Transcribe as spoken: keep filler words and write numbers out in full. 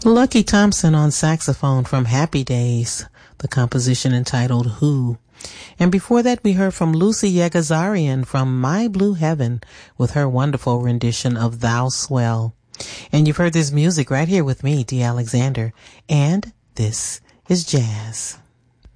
Lucky Thompson on saxophone from Happy Days, the composition entitled Who. And before that, we heard from Lucy Yegazarian from My Blue Heaven with her wonderful rendition of Thou Swell. And you've heard this music right here with me, Dee Alexander. And this is jazz.